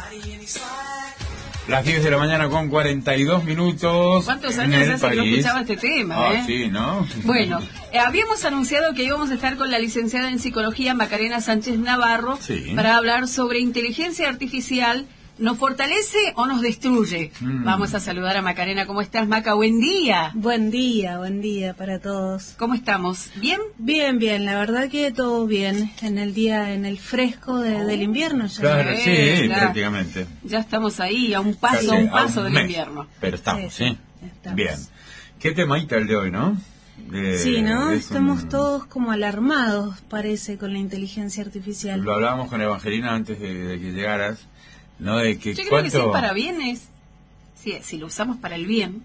Las 10 de la mañana con 42 minutos. ¿Cuántos en años el hace que no país. escuchaba este tema? Sí, ¿no? Bueno, habíamos anunciado que íbamos a estar con la licenciada en psicología Macarena Sánchez Navarro para hablar sobre inteligencia artificial. ¿Nos fortalece o nos destruye? Vamos a saludar a Macarena. ¿Cómo estás, Maca? Buen día. Buen día para todos. ¿Cómo estamos? ¿Bien? Bien, la verdad que todo bien. En el día, en el fresco del invierno. Ya. Claro, sí, claro. prácticamente. Ya estamos ahí, a un paso del mes, invierno. Pero estamos, sí. Estamos. Bien. ¿Qué temita el de hoy, no? Sí, ¿no? Estamos todos como alarmados, parece, con la inteligencia artificial. Lo hablábamos con Evangelina antes de que llegaras, ¿no? De que yo creo que si es para bien, si lo usamos para el bien,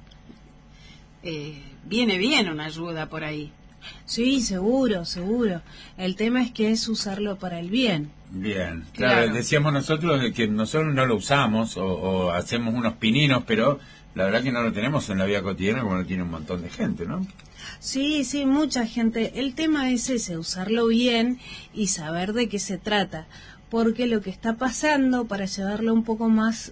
viene bien una ayuda por ahí. Sí, seguro. El tema es que es usarlo para el bien. Bien, claro. Decíamos nosotros de que nosotros no lo usamos o hacemos unos pininos, pero la verdad que no lo tenemos en la vida cotidiana como lo tiene un montón de gente, ¿no? Sí, mucha gente. El tema es ese, usarlo bien y saber de qué se trata. Porque lo que está pasando, para llevarlo un poco más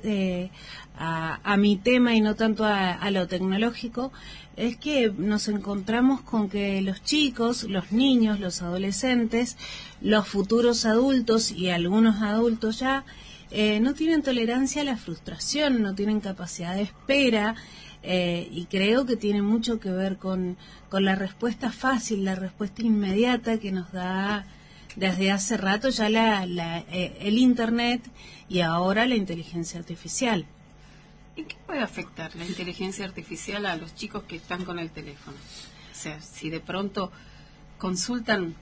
a mi tema y no tanto a lo tecnológico, es que nos encontramos con que los chicos, los niños, los adolescentes, los futuros adultos y algunos adultos ya, no tienen tolerancia a la frustración, no tienen capacidad de espera, y creo que tiene mucho que ver con la respuesta fácil, la respuesta inmediata que nos da desde hace rato ya el Internet y ahora la inteligencia artificial. ¿En qué puede afectar la inteligencia artificial a los chicos que están con el teléfono? O sea, si de pronto consultan,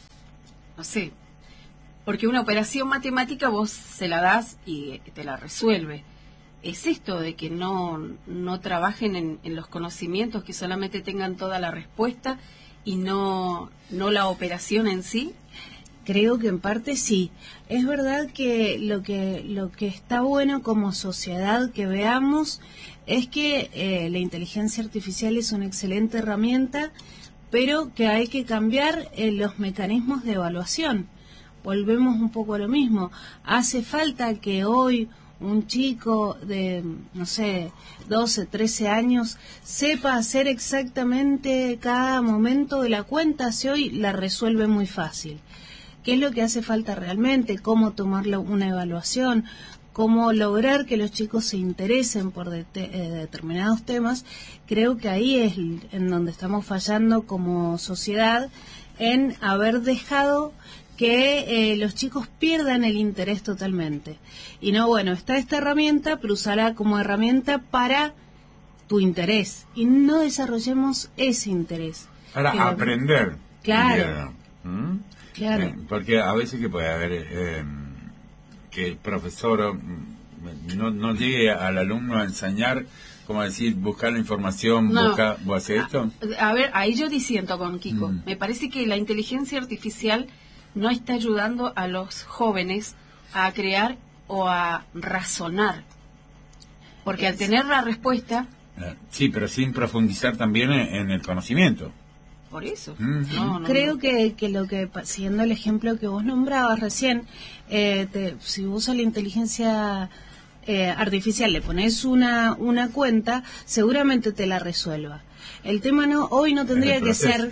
no sé, porque una operación matemática vos se la das y te la resuelve. ¿Es esto de que no trabajen en los conocimientos, que solamente tengan toda la respuesta y no la operación en sí? Creo que en parte sí. Es verdad que lo que está bueno como sociedad que veamos es que la inteligencia artificial es una excelente herramienta, pero que hay que cambiar los mecanismos de evaluación. Volvemos un poco a lo mismo. Hace falta que hoy un chico de, no sé, 12, 13 años sepa hacer exactamente cada momento de la cuenta, si hoy la resuelve muy fácil. ¿Qué es lo que hace falta realmente? ¿Cómo tomar una evaluación? ¿Cómo lograr que los chicos se interesen por determinados temas? Creo que ahí es en donde estamos fallando como sociedad, en haber dejado que los chicos pierdan el interés totalmente. Y no, bueno, está esta herramienta, pero usarla como herramienta para tu interés. Y no desarrollemos ese interés. Para aprender. Claro. Claro. Porque a veces que puede haber que el profesor no llegue al alumno a enseñar, como decir, buscar la información, ¿vos haces esto? A ver, ahí yo disiento con Kiko. Me parece que la inteligencia artificial no está ayudando a los jóvenes a crear o a razonar. Porque al tener la respuesta... Sí, pero sin profundizar también en el conocimiento. Por eso. Creo que lo que, siguiendo el ejemplo que vos nombrabas recién, si vos a la inteligencia artificial le pones una cuenta, seguramente te la resuelva. El tema hoy no tendría que ser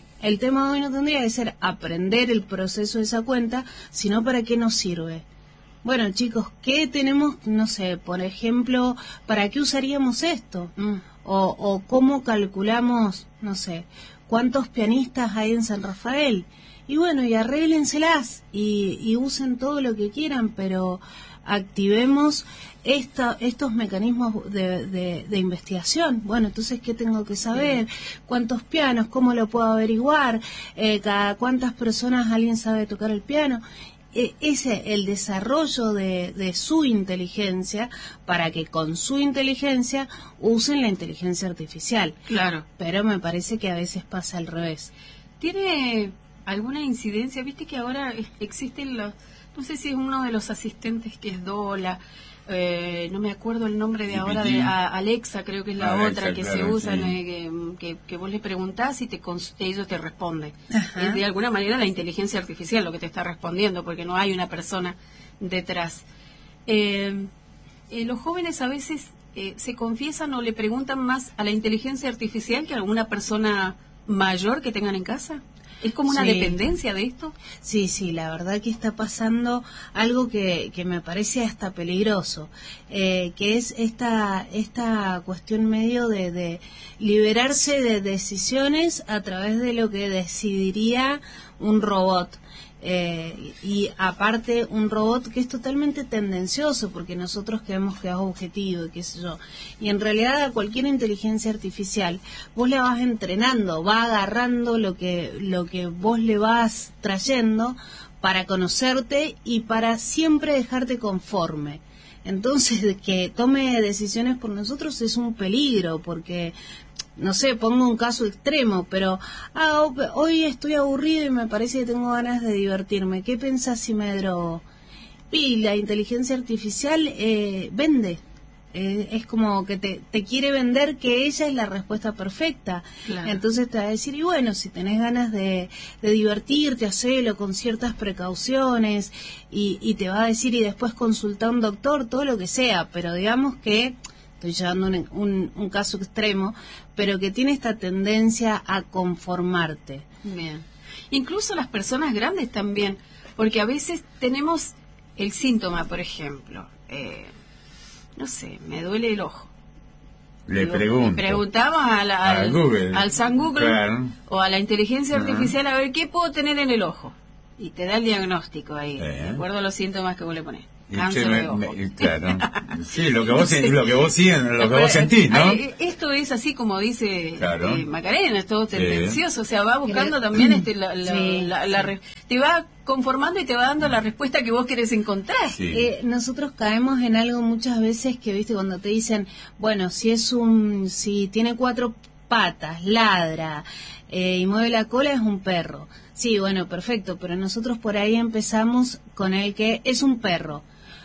aprender el proceso de esa cuenta, sino para qué nos sirve. Bueno, chicos, ¿qué tenemos? No sé, por ejemplo, ¿para qué usaríamos esto? O cómo calculamos, no sé, cuántos pianistas hay en San Rafael. Y bueno, y arréglenselas y usen todo lo que quieran, pero activemos estos mecanismos de investigación. Bueno, entonces, ¿qué tengo que saber? ¿Cuántos pianos? ¿Cómo lo puedo averiguar? ¿Cada cuántas personas alguien sabe tocar el piano? El desarrollo de su inteligencia, para que con su inteligencia usen la inteligencia artificial. Claro. Pero me parece que a veces pasa al revés. ¿Tiene alguna incidencia? Viste que ahora existen no sé si es uno de los asistentes que es Dola, no me acuerdo el nombre de GPT. Ahora, de Alexa, creo que es la Alexa, otra que claro, se usa, sí. que vos le preguntás y ellos te responden. Es de alguna manera la inteligencia artificial lo que te está respondiendo, porque no hay una persona detrás. Los jóvenes a veces se confiesan o le preguntan más a la inteligencia artificial que a alguna persona mayor que tengan en casa. ¿Es como una dependencia de esto? Sí, la verdad que está pasando algo que me parece hasta peligroso, que es esta cuestión medio de liberarse de decisiones a través de lo que decidiría un robot. Y aparte un robot que es totalmente tendencioso, porque nosotros creemos que es objetivo y qué sé yo, y en realidad a cualquier inteligencia artificial vos la vas entrenando, va agarrando lo que vos le vas trayendo para conocerte y para siempre dejarte conforme. Entonces, que tome decisiones por nosotros es un peligro, porque no sé, pongo un caso extremo, pero hoy estoy aburrido y me parece que tengo ganas de divertirme. ¿Qué pensás si me drogo? Y la inteligencia artificial vende. Es como que te quiere vender que ella es la respuesta perfecta. Claro. Entonces te va a decir, y bueno, si tenés ganas de divertirte, hacelo con ciertas precauciones, y te va a decir, y después consulta a un doctor, todo lo que sea, pero digamos que estoy llevando un caso extremo, pero que tiene esta tendencia a conformarte. Bien. Incluso las personas grandes también, porque a veces tenemos el síntoma, por ejemplo, no sé, me duele el ojo. Le preguntamos al Google, al San Google, claro, o a la inteligencia artificial, a ver qué puedo tener en el ojo. Y te da el diagnóstico ahí, de acuerdo a los síntomas que vos le ponés. Cáncer de ojo. Claro. Sí, lo que vos sentís, ¿no? Esto es así como dice claro. Macarena, es todo tendencioso, o sea, va buscando también te va conformando y te va dando la respuesta que vos querés encontrar. Sí. Nosotros caemos en algo muchas veces que, viste, cuando te dicen, bueno, si tiene 4 patas, ladra y mueve la cola, es un perro. Sí, bueno, perfecto, pero nosotros por ahí empezamos con el que es un perro.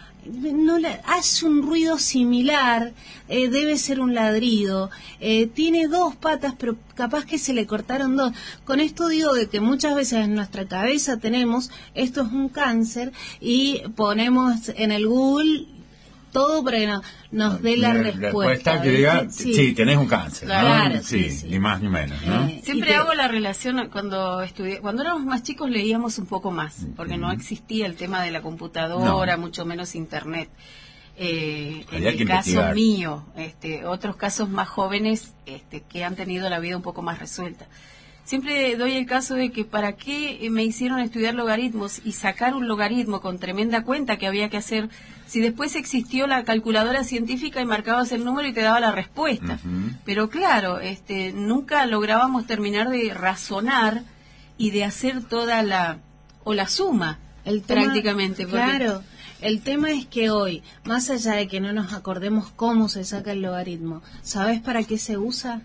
Hace un ruido similar, debe ser un ladrido, tiene 2 patas, pero capaz que se le cortaron 2. Con esto digo de que muchas veces en nuestra cabeza tenemos, esto es un cáncer, y ponemos en el Google todo para que nos dé la respuesta. Que diga, sí, tenés un cáncer, claro, ¿no? Sí, ni más ni menos, ¿no? Siempre hago la relación, cuando éramos más chicos leíamos un poco más, porque no existía el tema de la computadora, mucho menos internet. En el caso mío, otros casos más jóvenes que han tenido la vida un poco más resuelta. Siempre doy el caso de que para qué me hicieron estudiar logaritmos y sacar un logaritmo con tremenda cuenta que había que hacer, si después existió la calculadora científica y marcabas el número y te daba la respuesta. Pero claro, nunca lográbamos terminar de razonar y de hacer toda la suma, prácticamente. Claro. El tema es que hoy, más allá de que no nos acordemos cómo se saca el logaritmo, ¿sabés para qué se usa?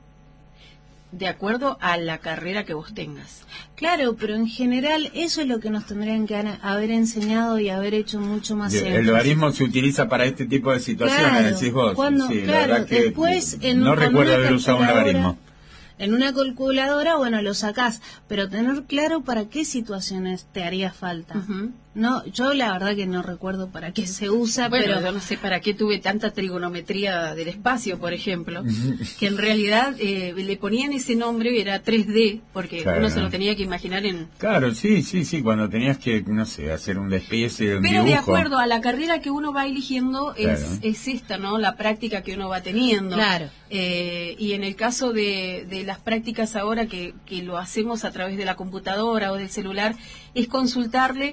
De acuerdo a la carrera que vos tengas. Claro, pero en general eso es lo que nos tendrían que haber enseñado y haber hecho mucho más énfasis. El logaritmo se utiliza para este tipo de situaciones, claro, decís vos. Sí, claro, la verdad que después no recuerdo haber usado un logaritmo. En una calculadora, bueno, lo sacás, pero tener claro para qué situaciones te haría falta. No, yo la verdad que no recuerdo para qué se usa, pero yo no sé para qué tuve tanta trigonometría del espacio, por ejemplo, que en realidad le ponían ese nombre y era 3D, porque uno se lo tenía que imaginar en... Claro, sí, cuando tenías que, no sé, hacer un despiece de un pero dibujo. De acuerdo a la carrera que uno va eligiendo es esta, ¿no? La práctica que uno va teniendo. Claro. Y en el caso de las prácticas ahora que lo hacemos a través de la computadora o del celular, es consultarle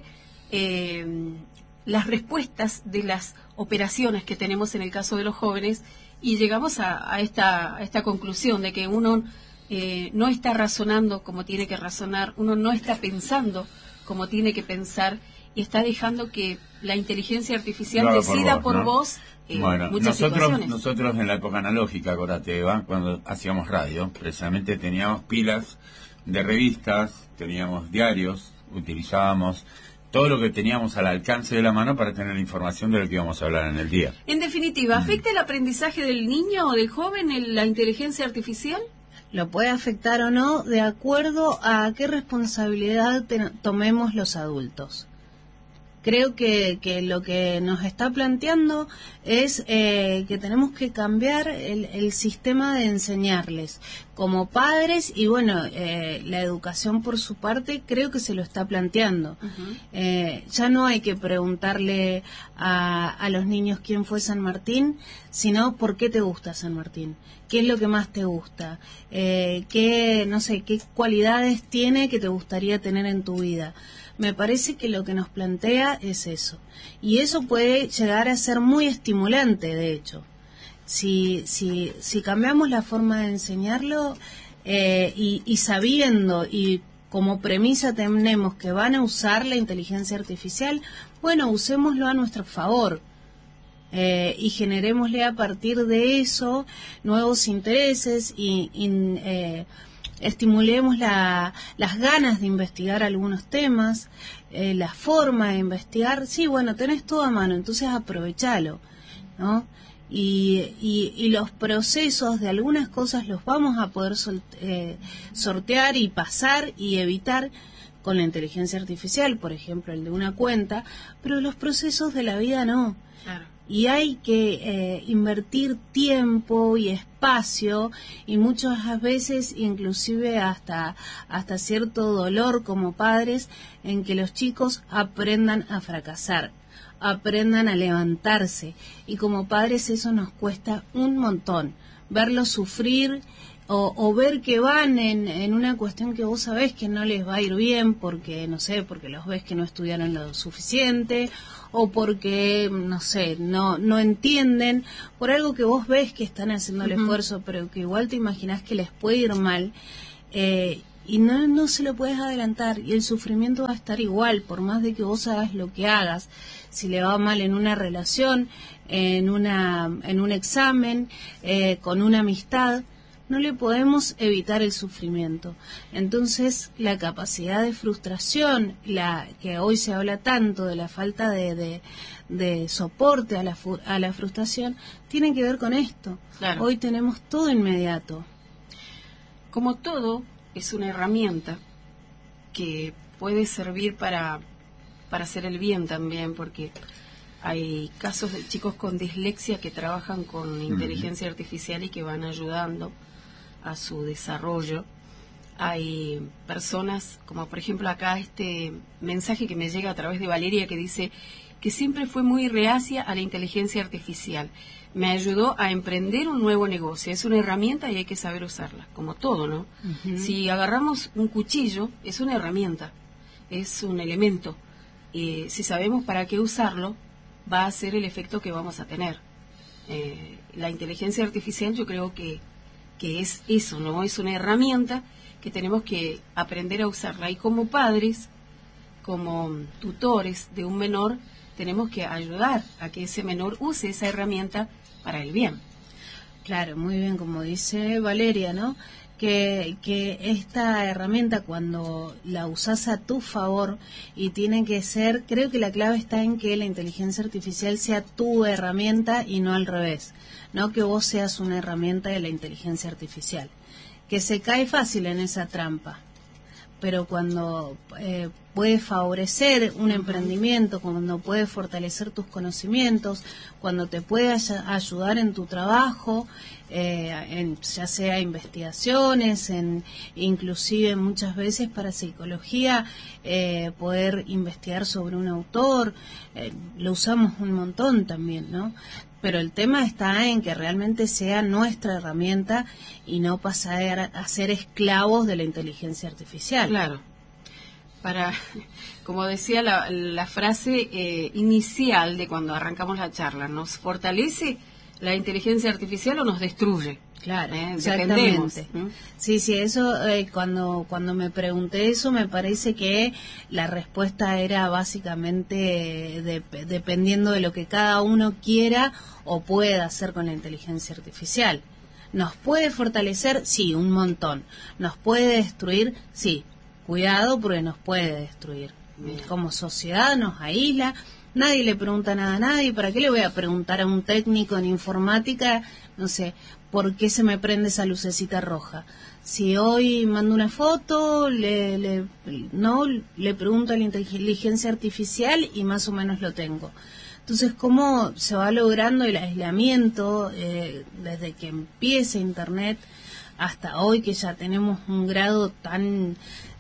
las respuestas de las operaciones que tenemos en el caso de los jóvenes, y llegamos a esta conclusión de que uno no está razonando como tiene que razonar, uno no está pensando como tiene que pensar, y está dejando que la inteligencia artificial decida por vos. Bueno, muchas nosotros en la época analógica, acordate, Eva, cuando hacíamos radio, precisamente teníamos pilas de revistas, teníamos diarios, utilizábamos todo lo que teníamos al alcance de la mano para tener la información de lo que íbamos a hablar en el día. En definitiva, ¿afecta el aprendizaje del niño o del joven en la inteligencia artificial? Lo puede afectar o no de acuerdo a qué responsabilidad tomemos los adultos. creo que lo que nos está planteando es que tenemos que cambiar el sistema de enseñarles como padres y bueno, la educación por su parte creo que se lo está planteando. Ya no hay que preguntarle a los niños quién fue San Martín, sino por qué te gusta San Martín, qué es lo que más te gusta, no sé, qué cualidades tiene que te gustaría tener en tu vida. Me parece que lo que nos plantea es eso. Y eso puede llegar a ser muy estimulante, de hecho. Si cambiamos la forma de enseñarlo y sabiendo y como premisa tenemos que van a usar la inteligencia artificial, bueno, usémoslo a nuestro favor. Y generémosle a partir de eso nuevos intereses y estimulemos las ganas de investigar algunos temas, la forma de investigar. Sí, bueno, tenés todo a mano, entonces aprovechalo, ¿no? Y los procesos de algunas cosas los vamos a poder sortear y pasar y evitar con la inteligencia artificial, por ejemplo, el de una cuenta, pero los procesos de la vida no. Claro. Y hay que invertir tiempo y espacio y muchas veces inclusive hasta cierto dolor como padres en que los chicos aprendan a fracasar, aprendan a levantarse y como padres eso nos cuesta un montón, verlos sufrir o ver que van en una cuestión que vos sabés que no les va a ir bien porque, no sé, porque los ves que no estudiaron lo suficiente o porque, no sé, no entienden, por algo que vos ves que están haciendo el esfuerzo, pero que igual te imaginás que les puede ir mal, y no se lo puedes adelantar, y el sufrimiento va a estar igual, por más de que vos hagas lo que hagas, si le va mal en una relación, en un examen, con una amistad, no le podemos evitar el sufrimiento. Entonces, la capacidad de frustración, que hoy se habla tanto de la falta de soporte a la frustración, tiene que ver con esto. Claro. Hoy tenemos todo inmediato. Como todo, es una herramienta que puede servir para hacer el bien también, porque hay casos de chicos con dislexia que trabajan con inteligencia artificial y que van ayudando a su desarrollo. Hay personas, como por ejemplo acá este mensaje que me llega a través de Valeria que dice que siempre fue muy reacia a la inteligencia artificial. Me ayudó a emprender un nuevo negocio. Es una herramienta y hay que saber usarla, como todo, ¿no? Si agarramos un cuchillo, es una herramienta, es un elemento. Y si sabemos para qué usarlo, va a ser el efecto que vamos a tener. La inteligencia artificial yo creo que es eso, ¿no? Es una herramienta que tenemos que aprender a usarla. Y como padres, como tutores de un menor, tenemos que ayudar a que ese menor use esa herramienta para el bien. Claro, muy bien, como dice Valeria, ¿no? Que esta herramienta cuando la usas a tu favor y tiene que ser, creo que la clave está en que la inteligencia artificial sea tu herramienta y no al revés, no que vos seas una herramienta de la inteligencia artificial, que se cae fácil en esa trampa, pero cuando puede favorecer un emprendimiento, cuando puede fortalecer tus conocimientos, cuando te puede ayudar en tu trabajo, ya sea investigaciones, inclusive muchas veces para psicología, poder investigar sobre un autor, lo usamos un montón también, ¿no? Pero el tema está en que realmente sea nuestra herramienta y no pasar a ser esclavos de la inteligencia artificial. Claro. Como decía la frase inicial de cuando arrancamos la charla, ¿nos fortalece la inteligencia artificial o nos destruye? Claro, dependemos. Sí, eso, cuando me pregunté eso, me parece que la respuesta era básicamente dependiendo de lo que cada uno quiera o pueda hacer con la inteligencia artificial. ¿Nos puede fortalecer? Sí, un montón. ¿Nos puede destruir? Sí. Cuidado porque nos puede destruir. Como sociedad nos aísla, nadie le pregunta nada a nadie. ¿Para qué le voy a preguntar a un técnico en informática, no sé, por qué se me prende esa lucecita roja? Si hoy mando una foto, le pregunto a la inteligencia artificial y más o menos lo tengo. Entonces, ¿cómo se va logrando el aislamiento desde que empieza Internet hasta hoy, que ya tenemos un grado tan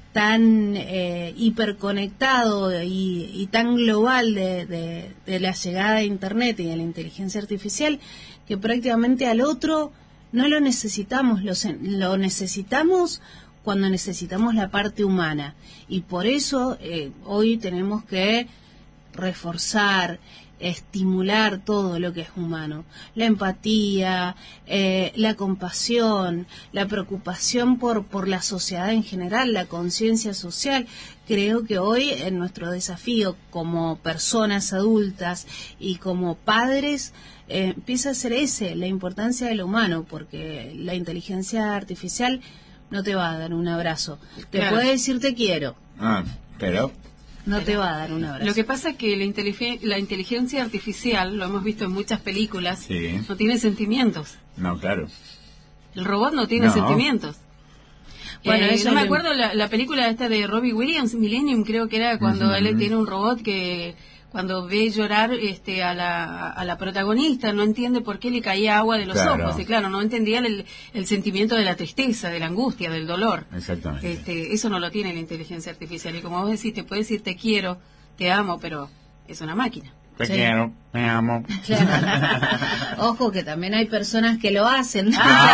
hiperconectado y tan global de la llegada de Internet y de la inteligencia artificial, que prácticamente al otro no lo necesitamos, lo necesitamos cuando necesitamos la parte humana. Y por eso hoy tenemos que reforzar, estimular todo lo que es humano, la empatía, la compasión, la preocupación por la sociedad en general, la conciencia social. Creo que hoy en nuestro desafío como personas adultas y como padres empieza a ser la importancia de lo humano, porque la inteligencia artificial no te va a dar un abrazo, te puede decir te quiero, pero no te va a dar un abrazo. Lo que pasa es que la inteligencia artificial, lo hemos visto en muchas películas, sí, no tiene sentimientos. No, claro. El robot no tiene sentimientos. Bueno, eso me acuerdo la película esta de Robbie Williams, Millennium, creo que era, cuando él tiene un robot que cuando ve llorar a la protagonista, no entiende por qué le caía agua de los ojos, y claro, no entendía el sentimiento de la tristeza, de la angustia, del dolor. Exactamente. Eso no lo tiene la inteligencia artificial, y como vos decís, te puede decir te quiero, te amo, pero es una máquina. Te quiero, me amo. Claro. Ojo que también hay personas que lo hacen.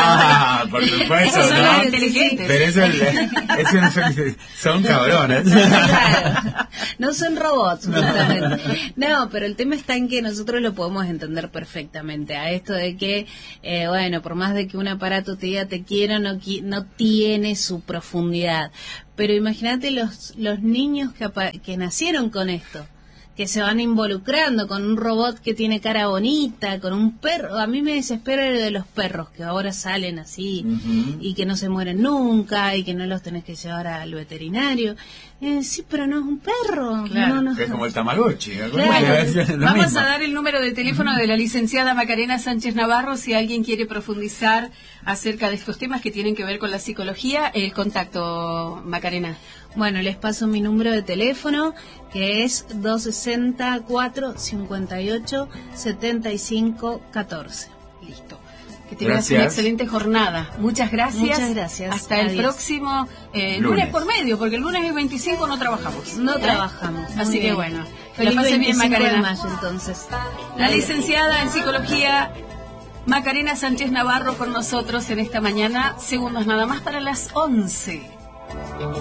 Por supuesto, esos son ¿no? los inteligentes. Pero eso no son cabrones. Claro. No son robots, justamente. No, pero el tema está en que nosotros lo podemos entender perfectamente. A esto de que, bueno, por más de que un aparato te diga te quiero, no tiene su profundidad. Pero imagínate los niños que nacieron con esto, que se van involucrando con un robot que tiene cara bonita, con un perro. A mí me desespera el de los perros, que ahora salen así, y que no se mueren nunca, y que no los tenés que llevar al veterinario. Sí, pero no es un perro. Claro, no. Es como el Tamagotchi. Claro. Vamos a dar el número de teléfono de la licenciada Macarena Sánchez Navarro, si alguien quiere profundizar acerca de estos temas que tienen que ver con la psicología. El contacto, Macarena. Bueno, les paso mi número de teléfono, que es 264-58-75-14. Listo. Que tengas una excelente jornada. Muchas gracias. Muchas gracias. Hasta el próximo lunes por medio, porque el lunes es 25 no trabajamos. No trabajamos. Así que bueno. Feliz la pasen bien, Macarena. De mayo, entonces. La licenciada en psicología Macarena Sánchez Navarro con nosotros en esta mañana. Segundos nada más para las 11.